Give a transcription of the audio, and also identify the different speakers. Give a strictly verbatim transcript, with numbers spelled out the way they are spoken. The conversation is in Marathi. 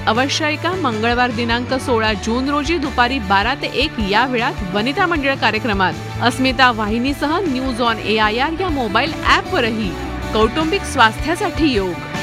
Speaker 1: अवश्य ऐका मंगळवार दिनांक सोळा जून रोजी दुपारी बारा ते एक या वेळात वनिता मंडळ कार्यक्रमात अस्मिता वाहिनीसह news on A I R या मोबाईल ॲपवरही कौटुंबिक स्वास्थ्यासाठी योग.